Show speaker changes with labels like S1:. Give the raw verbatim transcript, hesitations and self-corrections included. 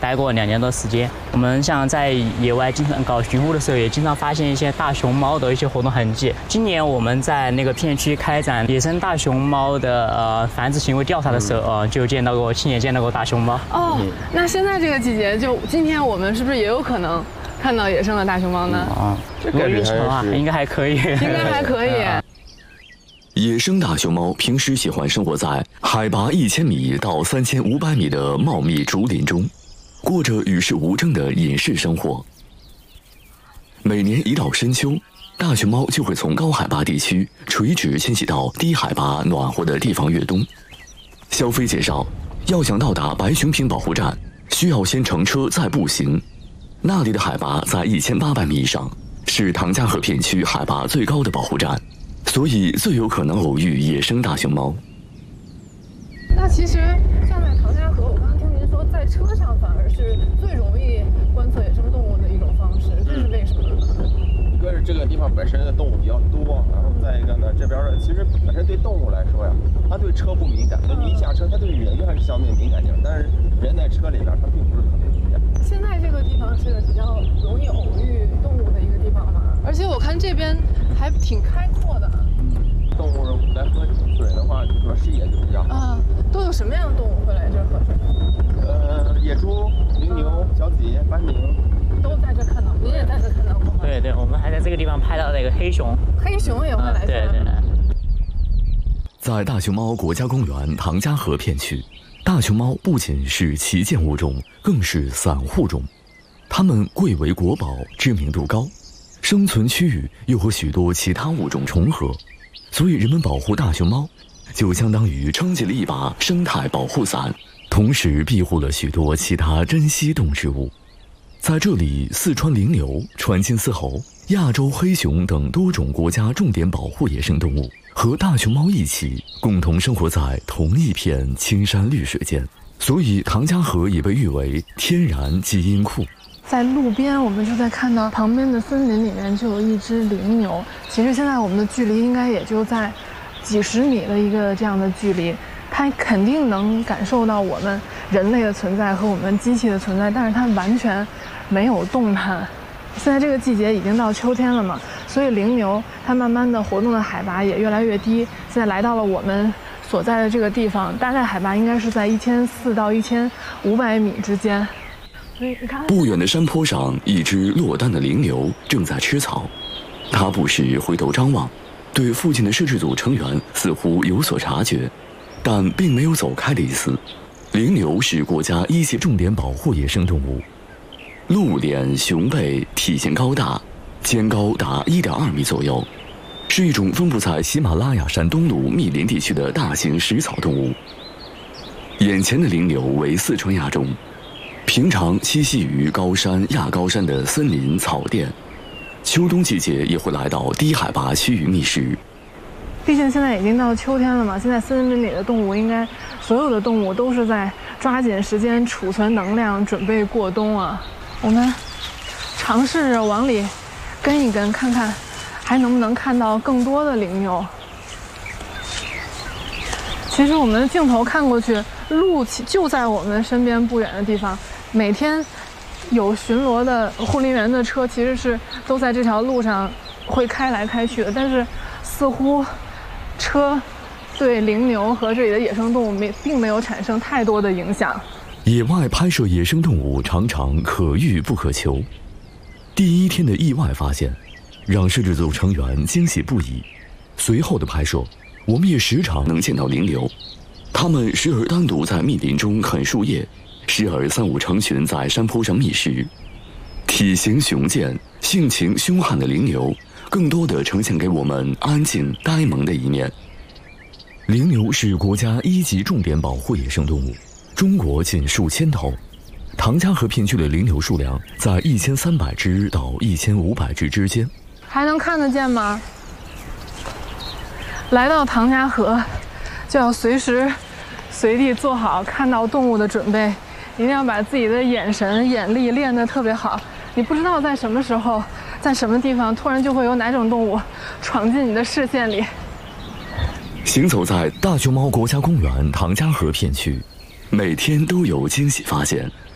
S1: 待过两年多时间。我们像在野外经常搞巡护的时候，也经常发现一些大熊猫的一些活动痕迹。今年我们在那个片区开展野生大熊猫的呃繁殖行为调查的时候，呃，就见到过，亲眼见到过大熊猫。
S2: 哦，那现在这个季节，就今天我们是不是也有可能看到野生的大熊猫呢？
S1: 啊、嗯，这感觉啊，应该还可以，应
S2: 该还可以。
S3: 野生大熊猫平时喜欢生活在海拔一千米到三千五百米的茂密竹林中，过着与世无争的隐士生活。每年一到深秋，大熊猫就会从高海拔地区垂直迁徙到低海拔暖和的地方越冬。肖飞介绍，要想到达白熊坪保护站，需要先乘车再步行。那里的海拔在一千八百米以上，是唐家河片区海拔最高的保护站，所以最有可能偶遇野生大熊猫。
S2: 那其实像在唐家河，我刚刚听您说，在车上反而是最容易观测野生动物的一种方式，这是为什么？
S4: 一个是这个地方本身的动物比较多，然后再一个呢，这边的其实本身对动物来说呀，它对车不敏感，那你一下车，它对人还是相对敏感性，但是人在车里边，它并不是特别敏感。
S2: 现在这个地方是比较容易偶遇动物的一个地方嘛，而且我看这边还挺开阔的。
S4: 动物来喝水的话，就说视野就比较好。
S2: 啊，都有什么样的动物会来这儿喝水？
S4: 呃，野猪、羚牛、小企、斑羚，
S2: 都在这看到。您也在这看到过吗？
S1: 对对，我们还在这个地方拍到那个黑熊。
S2: 黑熊也会来这儿、
S1: 啊。对对。
S3: 在大熊猫国家公园唐家河片区，大熊猫不仅是旗舰物种，更是散户种。它们贵为国宝，知名度高，生存区域又和许多其他物种重合，所以人们保护大熊猫，就相当于撑起了一把生态保护伞，同时庇护了许多其他珍稀动植物。在这里，四川羚牛、川金丝猴、亚洲黑熊等多种国家重点保护野生动物和大熊猫一起共同生活在同一片青山绿水间，所以唐家河也被誉为天然基因库。
S2: 在路边，我们就在看到旁边的森林里面就有一只羚牛。其实现在我们的距离应该也就在几十米的一个这样的距离，它肯定能感受到我们人类的存在和我们机器的存在，但是它完全没有动弹。现在这个季节已经到秋天了嘛，所以羚牛它慢慢的活动的海拔也越来越低，现在来到了我们所在的这个地方，大概海拔应该是在一千四到一千五百米之间。
S3: 不远的山坡上，一只落单的羚牛正在吃草，它不时回头张望，对附近的摄制组成员似乎有所察觉，但并没有走开的意思。羚牛是国家一级重点保护野生动物，鹿脸熊背，体型高大，肩高达 一点二米左右，是一种分布在喜马拉雅山东麓密林地区的大型食草动物。眼前的羚牛为四川亚种，平常栖息于高山、亚高山的森林草甸，秋冬季节也会来到低海拔区域觅食。
S2: 毕竟现在已经到秋天了嘛，现在森林里的动物应该所有的动物都是在抓紧时间储存能量，准备过冬啊。我们尝试着往里跟一跟，看看还能不能看到更多的羚牛。其实我们的镜头看过去，路就在我们身边不远的地方，每天有巡逻的护林员的车其实是都在这条路上会开来开去的，但是似乎车对羚牛和这里的野生动物没并没有产生太多的影响。
S3: 野外拍摄野生动物常常可遇不可求，第一天的意外发现让摄制组成员惊喜不已。随后的拍摄，我们也时常能见到羚牛，它们时而单独在密林中啃树叶，时而三五成群在山坡上觅食。体型雄健、性情凶悍的羚牛，更多地呈现给我们安静呆萌的一面。羚牛是国家一级重点保护野生动物，中国近数千头，唐家河片区的羚牛数量在一千三百只到一千五百只之间。
S2: 还能看得见吗？来到唐家河，就要随时随地做好看到动物的准备，一定要把自己的眼神、眼力练得特别好。你不知道在什么时候，在什么地方，突然就会有哪种动物闯进你的视线里。
S3: 行走在大熊猫国家公园唐家河片区，每天都有惊喜发现。